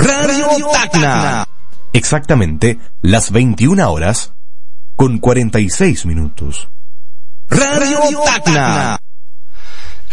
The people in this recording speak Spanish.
Radio Tacna. Exactamente las 21 horas con 46 minutos. Radio Tacna.